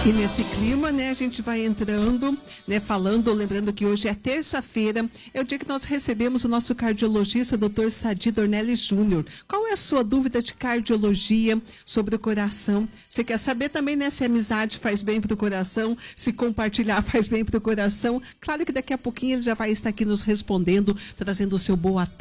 E nesse clima, né, a gente vai entrando, né, lembrando que hoje é terça-feira, é o dia que nós recebemos o nosso cardiologista, Dr. Sadi Dornelli Júnior. Qual é a sua dúvida de cardiologia sobre o coração? Você quer saber também, né, se a amizade faz bem para o coração, se compartilhar faz bem para o coração? Claro que daqui a pouquinho ele já vai estar aqui nos respondendo, trazendo o seu boa tarde.